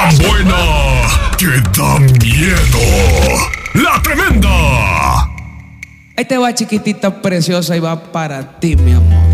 tan buena que da miedo. ¡La Tremenda! Ahí te va, chiquitita preciosa, y va para ti, mi amor.